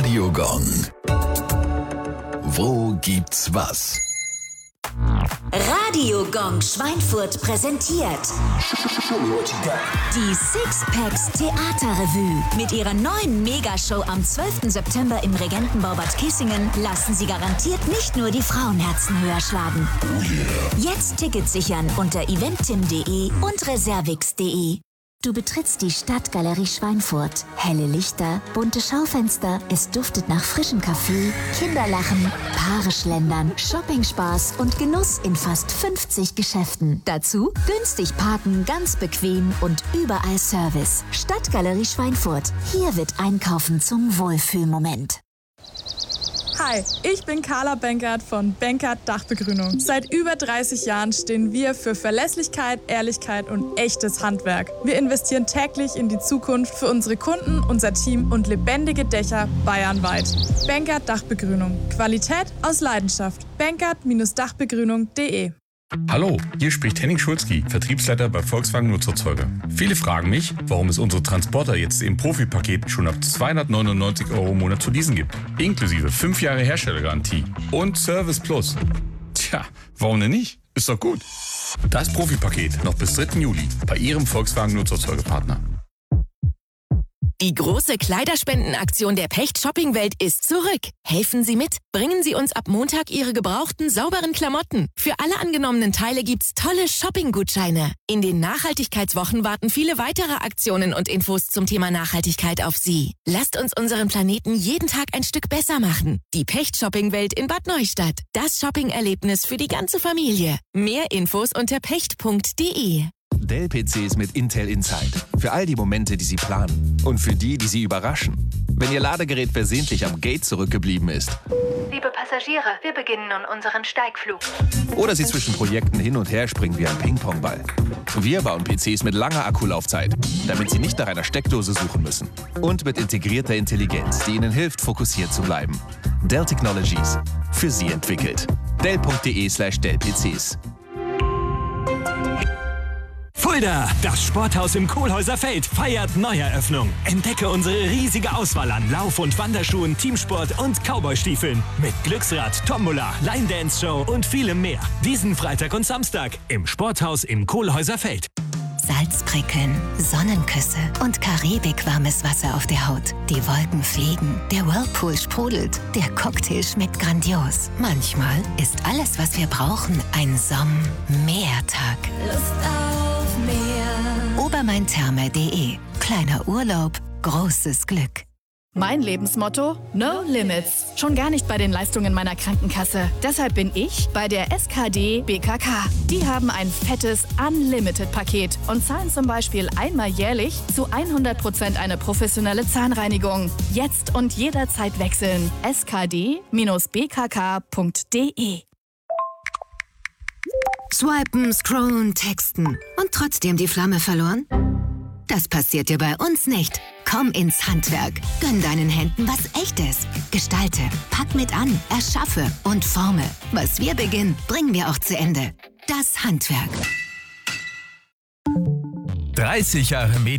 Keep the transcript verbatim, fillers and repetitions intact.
Radio Gong. Wo gibt's was? Radio Gong Schweinfurt präsentiert die Sixpacks Theaterrevue. Mit ihrer neuen Megashow am zwölften September im Regentenbau Bad Kissingen lassen sie garantiert nicht nur die Frauenherzen höher schlagen. Jetzt Tickets sichern unter eventim punkt de und reservix punkt de. Du betrittst die Stadtgalerie Schweinfurt. Helle Lichter, bunte Schaufenster, es duftet nach frischem Kaffee, Kinderlachen, Paare schlendern, Shoppingspaß und Genuss in fast fünfzig Geschäften. Dazu günstig parken, ganz bequem und überall Service. Stadtgalerie Schweinfurt. Hier wird Einkaufen zum Wohlfühlmoment. Hi, ich bin Carla Benkert von Benkert Dachbegrünung. Seit über dreißig Jahren stehen wir für Verlässlichkeit, Ehrlichkeit und echtes Handwerk. Wir investieren täglich in die Zukunft für unsere Kunden, unser Team und lebendige Dächer bayernweit. Benkert Dachbegrünung. Qualität aus Leidenschaft. benkert Dachbegrünung punkt de. Hallo, hier spricht Henning Schulzki, Vertriebsleiter bei Volkswagen Nutzerzeuger. Viele fragen mich, warum es unsere Transporter jetzt im Profi-Paket schon ab zweihundertneunundneunzig Euro im Monat zu leasen gibt. Inklusive fünf Jahre Herstellergarantie und Service Plus. Tja, warum denn nicht? Ist doch gut. Das Profi-Paket noch bis dritten Juli bei Ihrem Volkswagen Nutzerzeugerpartner. Die große Kleiderspendenaktion der Pecht-Shopping-Welt ist zurück. Helfen Sie mit. Bringen Sie uns ab Montag Ihre gebrauchten, sauberen Klamotten. Für alle angenommenen Teile gibt's tolle Shopping-Gutscheine. In den Nachhaltigkeitswochen warten viele weitere Aktionen und Infos zum Thema Nachhaltigkeit auf Sie. Lasst uns unseren Planeten jeden Tag ein Stück besser machen. Die Pecht-Shopping-Welt in Bad Neustadt. Das Shopping-Erlebnis für die ganze Familie. Mehr Infos unter pecht punkt de. Dell-P Cs mit Intel Inside. Für all die Momente, die Sie planen. Und für die, die Sie überraschen. Wenn Ihr Ladegerät versehentlich am Gate zurückgeblieben ist. Liebe Passagiere, wir beginnen nun unseren Steigflug. Oder Sie zwischen Projekten hin und her springen wie ein Ping-Pong-Ball. Wir bauen P Cs mit langer Akkulaufzeit, damit Sie nicht nach einer Steckdose suchen müssen. Und mit integrierter Intelligenz, die Ihnen hilft, fokussiert zu bleiben. Dell Technologies. Für Sie entwickelt. Dell punkt de slash Dell P Cs. Fulda, das Sporthaus im Kohlhäuser Feld feiert Neueröffnung. Entdecke unsere riesige Auswahl an Lauf- und Wanderschuhen, Teamsport und Cowboystiefeln. Mit Glücksrad, Tombola, Line-Dance-Show und vielem mehr. Diesen Freitag und Samstag im Sporthaus im Kohlhäuser Feld. Salzprickeln, Sonnenküsse und karibikwarmes Wasser auf der Haut. Die Wolken fliegen, der Whirlpool sprudelt, der Cocktail schmeckt grandios. Manchmal ist alles, was wir brauchen, ein Somm-Meertag. Lust auf Meer. Obermaintherme punkt de. Kleiner Urlaub, großes Glück. Mein Lebensmotto? No Limits. Schon gar nicht bei den Leistungen meiner Krankenkasse. Deshalb bin ich bei der S K D B K K. Die haben ein fettes Unlimited-Paket und zahlen zum Beispiel einmal jährlich zu hundert Prozent eine professionelle Zahnreinigung. Jetzt und jederzeit wechseln. S K D B K K punkt de. Swipen, scrollen, texten und trotzdem die Flamme verloren? Das passiert dir bei uns nicht. Komm ins Handwerk. Gönn deinen Händen was Echtes. Gestalte, pack mit an, erschaffe und forme. Was wir beginnen, bringen wir auch zu Ende. Das Handwerk. dreißig Jahre Medien.